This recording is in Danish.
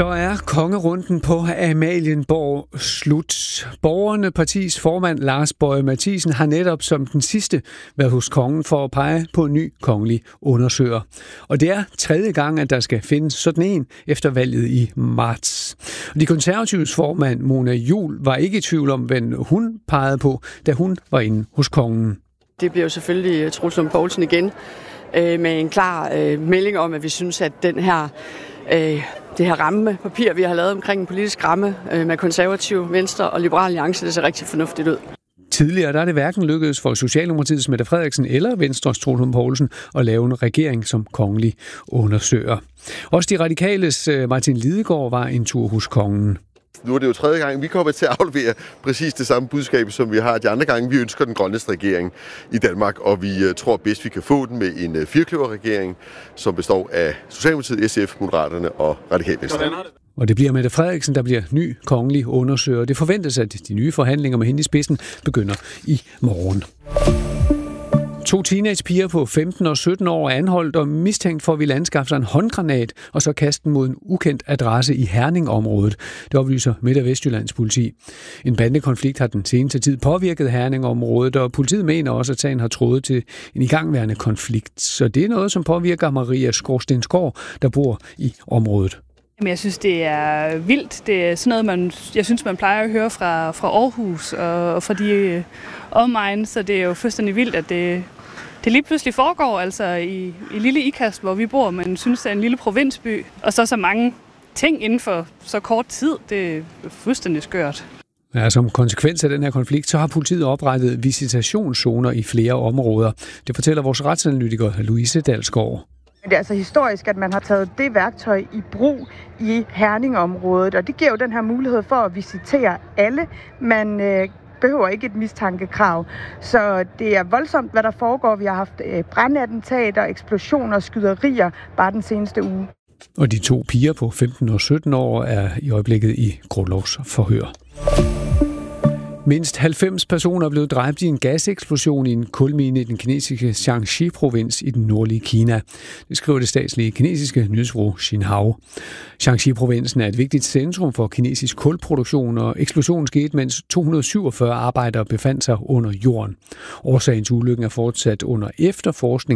Så er kongerunden på Amalienborg slut. Borgerne Partis formand Lars Boje Mathiesen har netop som den sidste været hos kongen for at pege på en ny kongelig undersøger. Og det er tredje gang, at der skal findes sådan en efter valget i marts. De konservatives formand Mona Juul var ikke i tvivl om, hvad hun pegede på, da hun var inde hos kongen. Det bliver jo selvfølgelig Troels Lund Poulsen igen med en klar melding om, at vi synes, at det her rammepapir, vi har lavet omkring en politisk ramme med konservative, Venstre og Liberal Alliance, det ser rigtig fornuftigt ud. Tidligere der er det hverken lykkedes for Socialdemokratiets Mette Frederiksen eller Venstres Troels Lund Poulsen at lave en regering som kongelig undersøger. Også de radikales Martin Lidegaard var en tur hos kongen. Nu er det jo tredje gang, vi kommer til at aflevere præcis det samme budskab, som vi har de andre gange. Vi ønsker den grønneste regering i Danmark, og vi tror bedst, vi kan få den med en firkløverregering, som består af Socialdemokratiet, SF, Moderaterne og Radikale Venstre. Og det bliver Mette Frederiksen, der bliver ny kongelig undersøger. Det forventes, at de nye forhandlinger med hende i spidsen begynder i morgen. 2 teenagepiger på 15 og 17 år er anholdt og mistænkt for at ville anskaffe sig en håndgranat og så kaste den mod en ukendt adresse i Herning-området. Det oplyser Midt- og Vestjyllands politi. En bandekonflikt har den seneste tid påvirket Herning-området, og politiet mener også, at sagen har trådet til en igangværende konflikt. Så det er noget, som påvirker Maria Skorstensgaard, der bor i området. Jeg synes, det er vildt. Det er sådan noget, jeg synes, man plejer at høre fra Aarhus og fra de omegn, så det er jo fuldstændig vildt, at det lige pludselig foregår altså i lille Ikast, hvor vi bor, men synes, det er en lille provinsby. Og så mange ting inden for så kort tid, det er fuldstændig skørt. Ja, som konsekvens af den her konflikt, så har politiet oprettet visitationszoner i flere områder. Det fortæller vores retsanalytiker Louise Dalsgaard. Det er altså historisk, at man har taget det værktøj i brug i Herning-området, og det giver jo den her mulighed for at visitere alle. Man behøver ikke et mistankekrav. Så det er voldsomt, hvad der foregår. Vi har haft brandattentater, eksplosioner og skyderier bare den seneste uge. Og de 2 piger på 15 og 17 år er i øjeblikket i grundlovsforhør. Mindst 90 personer er blevet dræbt i en gaseksplosion i en kulmine i den kinesiske Jiangxi-provins i den nordlige Kina. Det skriver det statslige kinesiske nyhedsbureau Xinhua. Jiangxi-provinsen er et vigtigt centrum for kinesisk kulproduktion, og eksplosionen skete, mens 247 arbejdere befandt sig under jorden. Årsagen til ulykken er fortsat under efterforskning.